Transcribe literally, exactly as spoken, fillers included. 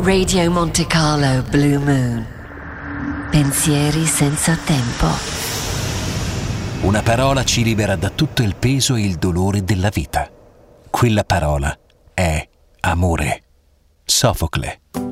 Radio Monte Carlo Blue Moon. Pensieri senza tempo. Una parola ci libera da tutto il peso e il dolore della vita. Quella parola è amore. Sofocle.